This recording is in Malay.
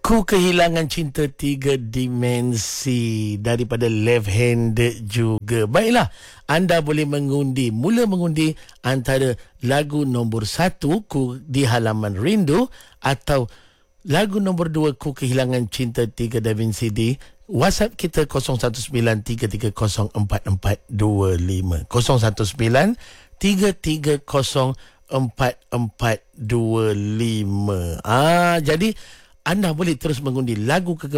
Ku kehilangan cinta tiga dimensi daripada Left Handed juga. Baiklah, anda boleh mula mengundi antara lagu nombor 1 Ku di Halaman Rindu atau lagu nombor 2 Ku kehilangan cinta tiga dimensi di WhatsApp kita 0193304425 0193304425. Jadi anda boleh terus mengundi lagu kegemaran